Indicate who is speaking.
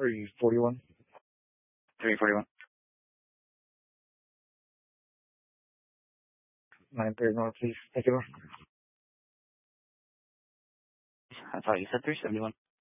Speaker 1: Are you 41?
Speaker 2: 341.
Speaker 1: 930 North, please. Thank you.
Speaker 2: I thought you said 371.